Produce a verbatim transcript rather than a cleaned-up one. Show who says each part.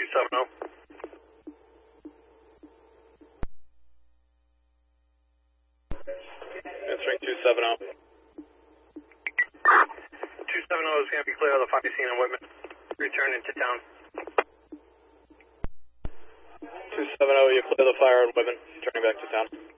Speaker 1: two seven zero.
Speaker 2: Answering two seven zero.
Speaker 1: two seven zero is going to be clear of the fire scene in Whitman. Return into town.
Speaker 2: two seven zero, you clear the fire in Whitman. Turning back to town.